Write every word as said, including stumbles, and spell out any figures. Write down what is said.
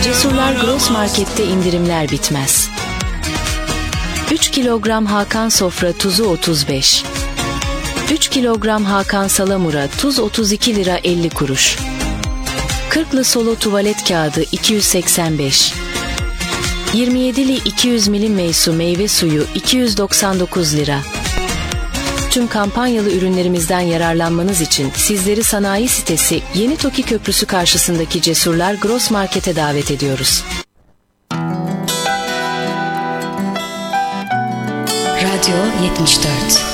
Cesurlar Gross Market'te indirimler bitmez. üç kilogram Hakan Sofra tuzu otuz beş. üç kilogram Hakan Salamura tuz otuz iki lira elli kuruş. kırklı Solo tuvalet kağıdı iki yüz seksen beş. yirmi yedili iki yüz milim Meysu meyve suyu iki yüz doksan dokuz lira. Tüm kampanyalı ürünlerimizden yararlanmanız için sizleri sanayi sitesi Yeni Toki Köprüsü karşısındaki Cesurlar Gross Market'e davet ediyoruz. Radyo yetmiş dört.